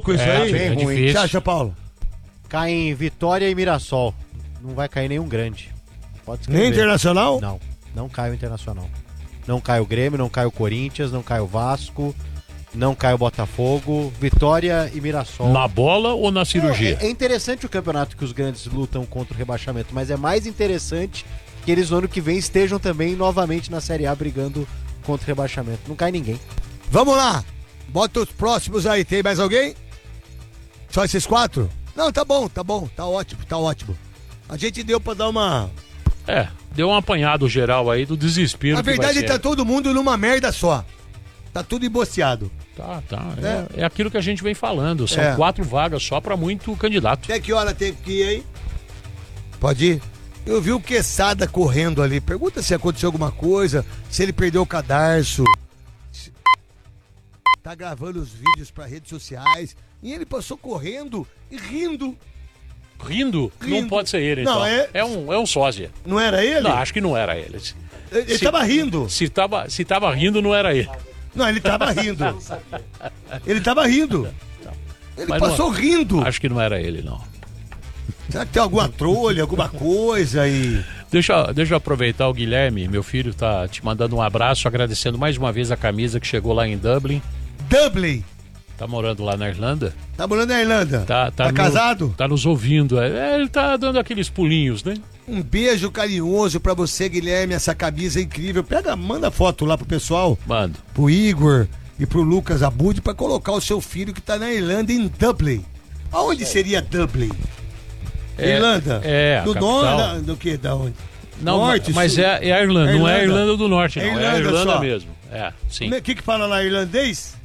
louco isso aí. bem ruim. O que você acha, Paulo? Cai em Vitória e Mirassol. Não vai cair nenhum grande. Pode escrever. Nem Internacional? Não cai o Internacional. Não cai o Grêmio, não cai o Corinthians, não cai o Vasco, não cai o Botafogo. Vitória e Mirassol. Na bola ou na cirurgia? É interessante o campeonato que os grandes lutam contra o rebaixamento, mas é mais interessante que eles no ano que vem estejam também novamente na Série A brigando contra o rebaixamento. Não cai ninguém. Vamos lá. Bota os próximos aí. Tem mais alguém? Só esses 4? Não, tá bom. Tá ótimo. A gente deu pra dar uma... Deu um apanhado geral aí do desespero. Na verdade, tá todo mundo numa merda só. Tá tudo emboceado. Tá. É aquilo que a gente vem falando. São 4 vagas só pra muito candidato. Até que hora tem que ir aí? Pode ir? Eu vi o Quesada correndo ali. Pergunta se aconteceu alguma coisa, se ele perdeu o cadarço. Tá gravando os vídeos pra redes sociais. E ele passou correndo e rindo. Rindo? Não pode ser ele, não, então. É um sósia. Não era ele? Não, acho que não era ele. Ele tava rindo. Se tava rindo, não era ele. Não, ele tava rindo. Ele tava rindo. Ele Mas passou rindo. Acho que não era ele, não. Será que tem alguma trolha, alguma coisa aí? Deixa eu aproveitar, o Guilherme, meu filho, tá te mandando um abraço, agradecendo mais uma vez a camisa que chegou lá em Dublin. Dublin? Tá morando lá na Irlanda? Tá morando na Irlanda? Tá casado? Tá nos ouvindo. Ele tá dando aqueles pulinhos, né? Um beijo carinhoso pra você, Guilherme, essa camisa é incrível. Manda foto lá pro pessoal. Mando. Pro Igor e pro Lucas Abud pra colocar o seu filho que tá na Irlanda, em Dublin. Aonde seria Dublin? Irlanda? Do norte? Do que? Da onde? Não, norte, mas sul? é a Irlanda, não é a Irlanda do Norte, não. É a Irlanda só. mesmo. Sim. O que fala lá, irlandês?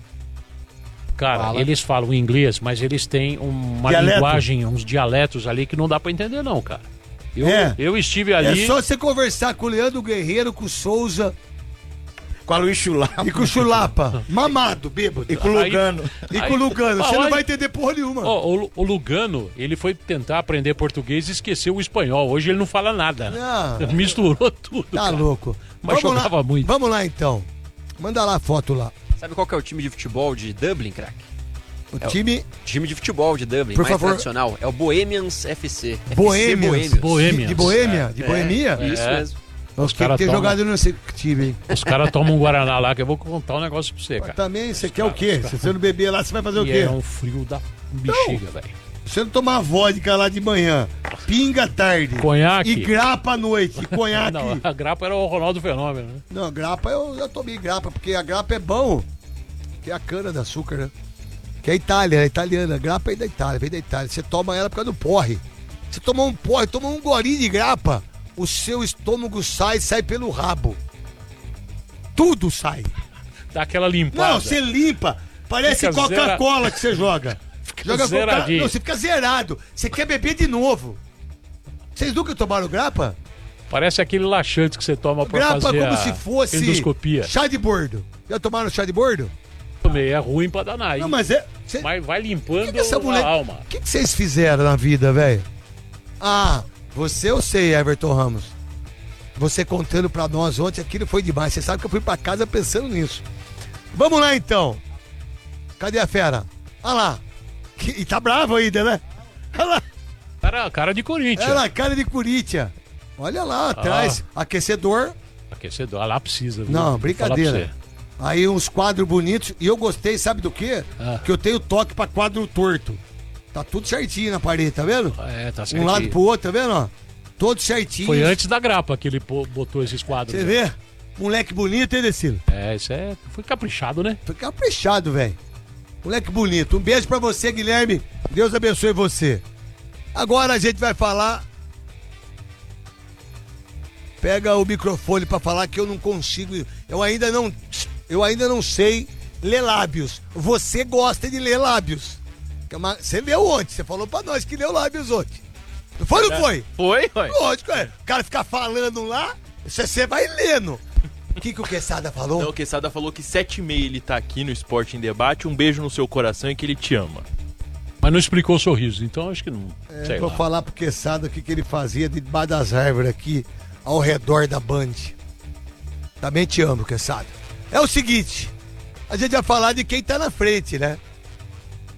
Cara, eles falam inglês, mas eles têm uma linguagem, uns dialetos ali que não dá pra entender, não, cara. Eu estive ali. É só você conversar com o Leandro Guerreiro, com o Souza. Com a Luiz Chulapa. E com o Chulapa. Mamado, bêbado. E com o Lugano. Com o Lugano. Você não vai entender porra nenhuma. O Lugano, ele foi tentar aprender português e esqueceu o espanhol. Hoje ele não fala nada. Não. Misturou tudo. Tá cara. louco. Mas jogava muito. Vamos lá, então. Manda lá a foto lá. Sabe qual que é o time de futebol de Dublin, craque? Time de futebol de Dublin, por mais favor. tradicional. É o Bohemians FC. Bohemians. FC De Boêmia? De Boemia? Isso mesmo. Nós queremos ter jogado nesse time, hein? Os caras tomam um Guaraná lá, que eu vou contar um negócio pra você, cara. Também, você quer o quê? Se você não beber lá, você vai fazer o quê? É um frio da bexiga, velho. Se você não tomar vodka lá de manhã, pinga à tarde. Conhaque. E grapa à noite. E conhaque. Não, a grapa era o Ronaldo Fenômeno, né? Não, grapa eu já tomei grapa, porque a grapa é bom. Que é a cana de açúcar, né? Que é Itália, é italiana. A grapa é da Itália, vem da Itália. Você toma ela por causa do porre. Você toma um porre, toma um golinho de grapa, o seu estômago sai pelo rabo. Tudo sai. Dá aquela limpada. Não, você limpa. Parece Fica Coca-Cola que você joga. Joga zeradinho. Não, você fica zerado. Você quer beber de novo. Vocês nunca tomaram grapa? Parece aquele laxante que você toma pra Grapa fazer como a se fosse endoscopia. chá de bordo. Já tomaram chá de bordo? Tomei, é ruim pra danar. Não, Hein? mas é... Mas vai limpando essa a mulher... alma. O que vocês fizeram na vida, velho? Ah, você eu sei, Everton Ramos. Você contando pra nós ontem, aquilo foi demais. Você sabe que eu fui pra casa pensando nisso. Vamos lá, então. Cadê a fera? Olha lá. E tá bravo ainda, né? Olha lá. Cara de Corinthians. Olha lá, cara de Corinthians. Olha lá atrás. Aquecedor. Aquecedor. Lá precisa. Viu? Não, Vou brincadeira. falar pra você. Aí uns quadros bonitos. E eu gostei, sabe do quê? Que eu tenho toque pra quadro torto. Tá tudo certinho na parede, tá vendo? Tá certinho. Um lado pro outro, tá vendo? Ó? Todo certinho. Foi antes da grapa que ele botou esses quadros. Você vê? Moleque bonito, hein, Decilo? Isso foi caprichado, né? Foi caprichado, velho. Moleque bonito. Um beijo pra você, Guilherme. Deus abençoe você. Agora a gente vai falar. Pega o microfone pra falar que eu não consigo. Eu ainda não sei ler lábios. Você gosta de ler lábios. Você leu ontem, você falou pra nós que leu lábios ontem. Não foi ou não foi? Foi. Lógico, é. O cara ficar falando lá, você vai lendo. O que o Quesada falou? Não, o Quesada falou que 7h30 ele tá aqui no Esporte em Debate. Um beijo no seu coração e que ele te ama. Mas não explicou o sorriso, então acho que não. Vou falar pro Quesada o que ele fazia debaixo das árvores aqui, ao redor da Band. Também te amo, Quesada. É o seguinte, a gente vai falar de quem tá na frente, né?